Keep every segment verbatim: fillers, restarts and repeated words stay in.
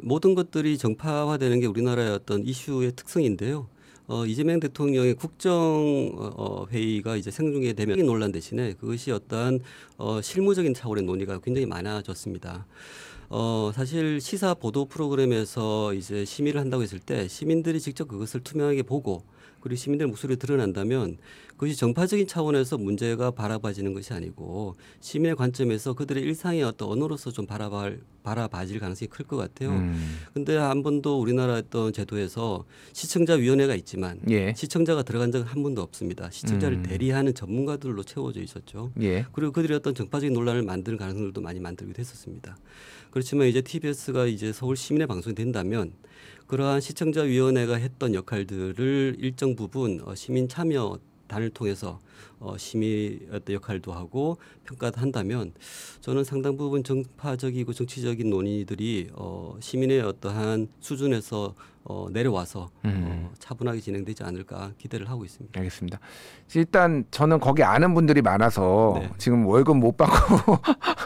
모든 것들이 정파화되는 게 우리나라의 어떤 이슈의 특성인데요. 어, 이재명 대통령의 국정 어, 회의가 이제 생중계 되면 논란 대신에 그것이 어떠한 어, 실무적인 차원의 논의가 굉장히 많아졌습니다. 어, 사실 시사 보도 프로그램에서 이제 심의를 한다고 했을 때 시민들이 직접 그것을 투명하게 보고 그리고 시민들의 목소리가 드러난다면 그것이 정파적인 차원에서 문제가 바라봐지는 것이 아니고 시민의 관점에서 그들의 일상의 어떤 언어로서 좀 바라봐, 바라봐질 가능성이 클 것 같아요. 그런데 음. 한 번도 우리나라 어떤 제도에서 시청자위원회가 있지만 예. 시청자가 들어간 적은 한 번도 없습니다. 시청자를 음. 대리하는 전문가들로 채워져 있었죠. 예. 그리고 그들이 어떤 정파적인 논란을 만드는 가능성들도 많이 만들기도 했었습니다. 그렇지만 이제 티비에스가 이제 서울 시민의 방송이 된다면 그러한 시청자위원회가 했던 역할들을 일정 부분 시민 참여 단을 통해서 심의 어떤 역할도 하고 평가도 한다면 저는 상당 부분 정파적이고 정치적인 논의들이 시민의 어떠한 수준에서 내려와서 음. 차분하게 진행되지 않을까 기대를 하고 있습니다. 알겠습니다. 일단 저는 거기 아는 분들이 많아서 네. 지금 월급 못 받고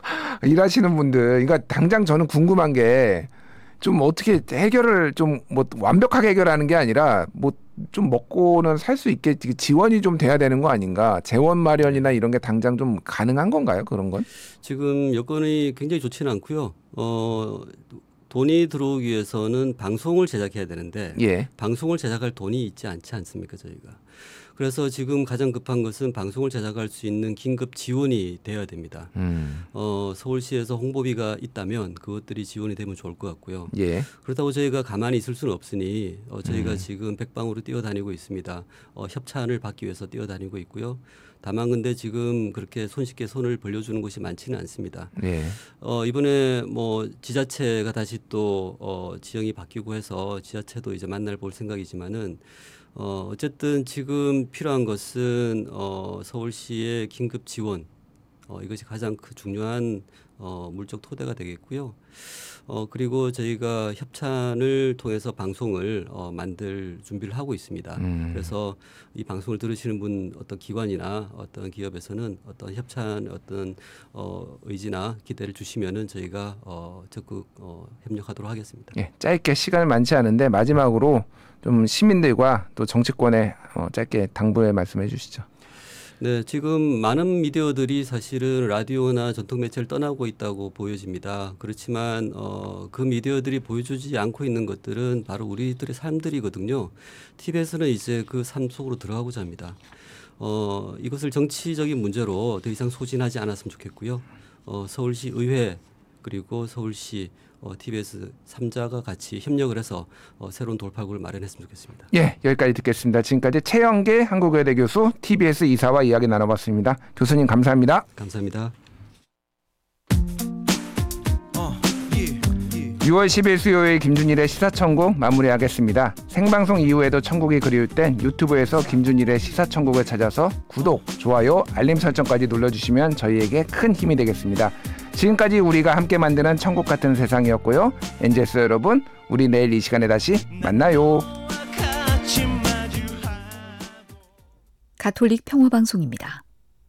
일하시는 분들, 그러니까 당장 저는 궁금한 게 좀 어떻게 해결을 좀 뭐 완벽하게 해결하는 게 아니라 뭐 좀 먹고는 살 수 있게 지원이 좀 돼야 되는 거 아닌가? 재원 마련이나 이런 게 당장 좀 가능한 건가요? 그런 건? 지금 여건이 굉장히 좋지는 않고요. 어, 돈이 들어오기 위해서는 방송을 제작해야 되는데 예. 방송을 제작할 돈이 있지 않지 않습니까 저희가. 그래서 지금 가장 급한 것은 방송을 제작할 수 있는 긴급 지원이 되어야 됩니다. 음. 어, 서울시에서 홍보비가 있다면 그것들이 지원이 되면 좋을 것 같고요. 예. 그렇다고 저희가 가만히 있을 수는 없으니 어, 저희가 음. 지금 백방으로 뛰어다니고 있습니다. 어, 협찬을 받기 위해서 뛰어다니고 있고요. 다만 근데 지금 그렇게 손쉽게 손을 벌려주는 곳이 많지는 않습니다. 예. 어, 이번에 뭐 지자체가 다시 또 어, 지형이 바뀌고 해서 지자체도 이제 만날 볼 생각이지만은 어, 어쨌든 지금 필요한 것은 어, 서울시의 긴급 지원 어, 이것이 가장 그 중요한 어, 물적 토대가 되겠고요. 어, 그리고 저희가 협찬을 통해서 방송을 어, 만들 준비를 하고 있습니다. 음. 그래서 이 방송을 들으시는 분 어떤 기관이나 어떤 기업에서는 어떤 협찬 어떤 어, 의지나 기대를 주시면은 저희가 어, 적극 어, 협력하도록 하겠습니다. 예, 짧게 시간이 많지 않은데 마지막으로 좀 시민들과 또 정치권에 어, 짧게 당부의 말씀해 주시죠. 네, 지금 많은 미디어들이 사실은 라디오나 전통 매체를 떠나고 있다고 보여집니다. 그렇지만 어, 그 미디어들이 보여주지 않고 있는 것들은 바로 우리들의 삶들이거든요. 티비에스는 이제 그 삶 속으로 들어가고자 합니다. 어, 이것을 정치적인 문제로 더 이상 소진하지 않았으면 좋겠고요. 어, 서울시 의회 그리고 서울시 어, 티비에스 삼 자가 같이 협력을 해서 어, 새로운 돌파구를 마련했으면 좋겠습니다. 예, 여기까지 듣겠습니다. 지금까지 최영계 한국외대 교수 티비에스 이사와 이야기 나눠봤습니다. 교수님 감사합니다. 감사합니다. 유월 십일 수요일 김준일의 시사천국 마무리하겠습니다. 생방송 이후에도 천국이 그리울 땐 유튜브에서 김준일의 시사천국을 찾아서 구독, 좋아요, 알림 설정까지 눌러주시면 저희에게 큰 힘이 되겠습니다. 지금까지 우리가 함께 만드는 천국 같은 세상이었고요. 엔젤스 여러분, 우리 내일 이 시간에 다시 만나요. 가톨릭 평화방송입니다.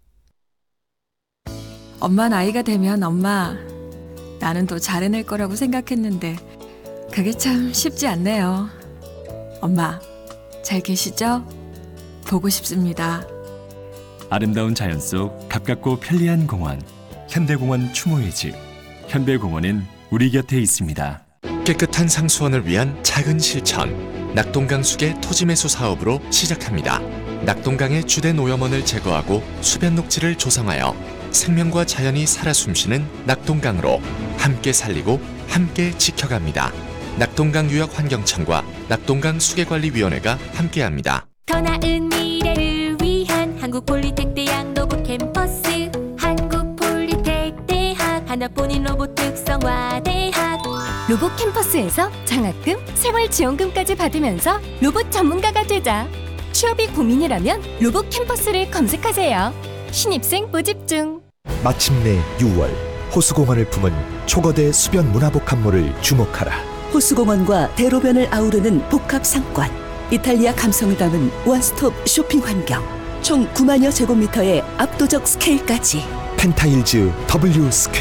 엄마는 아이가 되면 엄마, 나는 더 잘해낼 거라고 생각했는데 그게 참 쉽지 않네요. 엄마, 잘 계시죠? 보고 싶습니다. 아름다운 자연 속 가깝고 편리한 공원. 현대공원 추모의 집. 현대공원은 우리 곁에 있습니다. 깨끗한 상수원을 위한 작은 실천. 낙동강수계 토지매수 사업으로 시작합니다. 낙동강의 주된 오염원을 제거하고 수변 녹지를 조성하여 생명과 자연이 살아 숨쉬는 낙동강으로 함께 살리고 함께 지켜갑니다. 낙동강 유역환경청과 낙동강 수계관리위원회가 함께합니다. 더 나은 미래를 위한 한국폴리텍대학 로봇캠퍼스, 한국폴리텍대학 하나뿐인 로봇 특성화대학. 로봇캠퍼스에서 장학금, 생활지원금까지 받으면서 로봇 전문가가 되자. 취업이 고민이라면 로봇캠퍼스를 검색하세요. 신입생 모집 중. 마침내 유월, 호수공원을 품은 초거대 수변 문화복합물을 주목하라. 호수공원과 대로변을 아우르는 복합상권, 이탈리아 감성을 담은 원스톱 쇼핑 환경, 총 구만여 제곱미터의 압도적 스케일까지. 펜타일즈 W 스퀘어